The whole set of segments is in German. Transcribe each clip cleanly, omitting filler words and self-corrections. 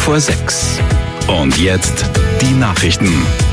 5:45. Und jetzt die Nachrichten.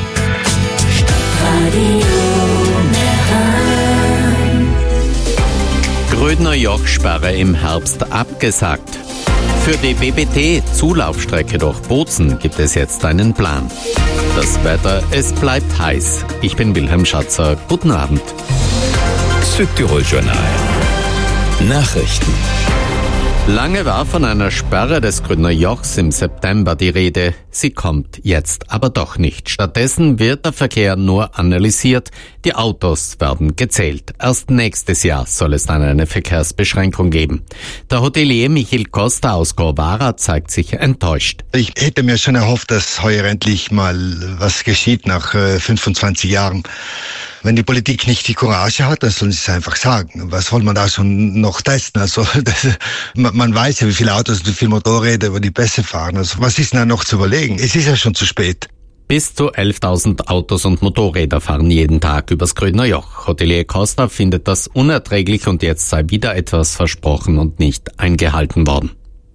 Grödner Jochsperre im Herbst abgesagt. Für die BBT-Zulaufstrecke durch Bozen gibt es jetzt einen Plan. Das Wetter, es bleibt heiß. Ich bin Wilhelm Schatzer. Guten Abend. Südtirol Journal. Nachrichten. Lange war von einer Sperre des Grödner Jochs im September die Rede. Sie kommt jetzt aber doch nicht. Stattdessen wird der Verkehr nur analysiert. Die Autos werden gezählt. Erst nächstes Jahr soll es dann eine Verkehrsbeschränkung geben. Der Hotelier Michiel Costa aus Corvara zeigt sich enttäuscht. Ich hätte mir schon erhofft, dass heuer endlich mal was geschieht nach 25 Jahren. Wenn die Politik nicht die Courage hat, dann sollen sie es einfach sagen. Was soll man da schon noch testen? Also man weiß ja, wie viele Autos und wie viele Motorräder über die Pässe fahren. Also was ist denn da noch zu überlegen? Es ist ja schon zu spät. Bis zu 11.000 Autos und Motorräder fahren jeden Tag übers Grödner Joch. Hotelier Costa findet das unerträglich und jetzt sei wieder etwas versprochen und nicht eingehalten worden.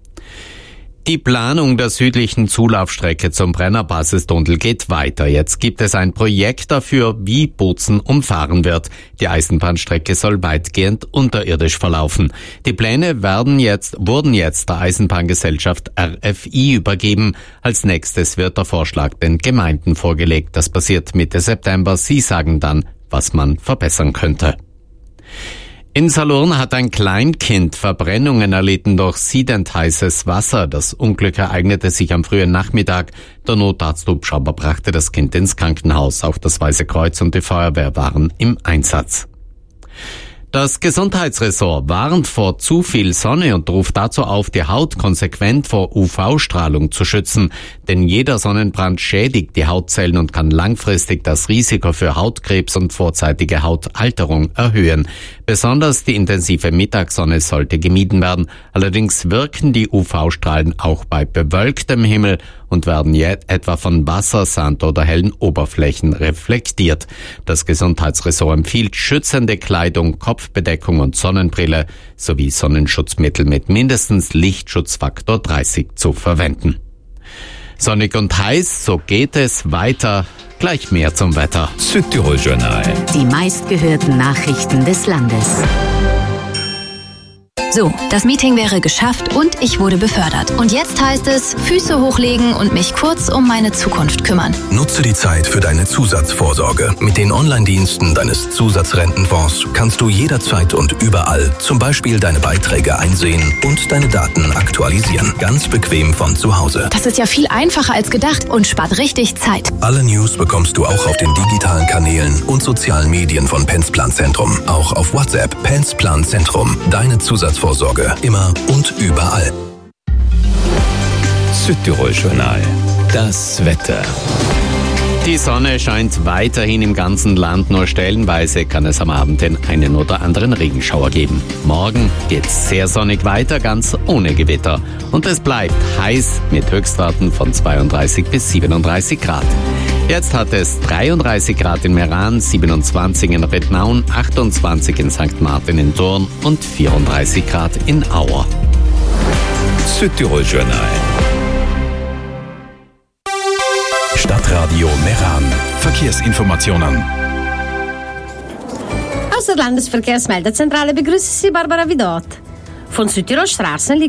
Die Planung der südlichen Zulaufstrecke zum Brennerbasistunnel geht weiter. Jetzt gibt es ein Projekt dafür, wie Bozen umfahren wird. Die Eisenbahnstrecke soll weitgehend unterirdisch verlaufen. Die Pläne wurden jetzt der Eisenbahngesellschaft RFI übergeben. Als nächstes wird der Vorschlag den Gemeinden vorgelegt. Das passiert Mitte September. Sie sagen dann, was man verbessern könnte. In Salurn hat ein Kleinkind Verbrennungen erlitten durch siedend heißes Wasser. Das Unglück ereignete sich am frühen Nachmittag. Der Notarzthubschrauber brachte das Kind ins Krankenhaus. Auch das Weiße Kreuz und die Feuerwehr waren im Einsatz. Das Gesundheitsressort warnt vor zu viel Sonne und ruft dazu auf, die Haut konsequent vor UV-Strahlung zu schützen. Denn jeder Sonnenbrand schädigt die Hautzellen und kann langfristig das Risiko für Hautkrebs und vorzeitige Hautalterung erhöhen. Besonders die intensive Mittagssonne sollte gemieden werden. Allerdings wirken die UV-Strahlen auch bei bewölktem Himmel und werden etwa von Wasser, Sand oder hellen Oberflächen reflektiert. Das Gesundheitsressort empfiehlt schützende Kleidung, Kopfbedeckung und Sonnenbrille sowie Sonnenschutzmittel mit mindestens Lichtschutzfaktor 30 zu verwenden. Sonnig und heiß, so geht es weiter. Gleich mehr zum Wetter. Südtirol Journal. Die meistgehörten Nachrichten des Landes. So, das Meeting wäre geschafft und ich wurde befördert. Und jetzt heißt es, Füße hochlegen und mich kurz um meine Zukunft kümmern. Nutze die Zeit für deine Zusatzvorsorge. Mit den Online-Diensten deines Zusatzrentenfonds kannst du jederzeit und überall zum Beispiel deine Beiträge einsehen und deine Daten aktualisieren. Ganz bequem von zu Hause. Das ist ja viel einfacher als gedacht und spart richtig Zeit. Alle News bekommst du auch auf den digitalen Kanälen und sozialen Medien von Pensplan Zentrum. Auch auf WhatsApp. Pensplan Zentrum. Deine Zusatzvorsorge immer und überall. Südtirol Journal. Das Wetter. Die Sonne scheint weiterhin im ganzen Land, nur stellenweise kann es am Abend den einen oder anderen Regenschauer geben. Morgen geht's sehr sonnig weiter, ganz ohne Gewitter. Und es bleibt heiß mit Höchstwerten von 32 bis 37 Grad. Jetzt hat es 33 Grad in Meran, 27 in Rednaun, 28 in St. Martin in Thurn und 34 Grad in Auer. Südtirol Journal. Stadtradio Meran. Verkehrsinformationen. Aus der Landesverkehrsmeldezentrale begrüßt Sie Barbara Vidot. Von Südtirol Straßen liegt